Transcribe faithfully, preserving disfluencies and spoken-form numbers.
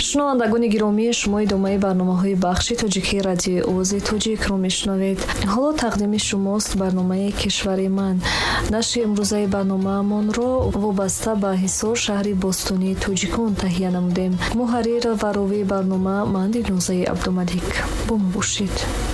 шунавандагони гиромӣ, шумо идомаи барномаҳои бахши тоҷикии радиои овози тоҷикро мешунавед. ҳоло тақдими шумост барномаи кишвари ман. нашри имрӯзаи барномаамонро вобаста ба ҳисор шаҳри бостонии тоҷикон таҳия намудем. муҳаррир ва ровии барнома ман Дилнозаи Абдумалик. бо мо бошед.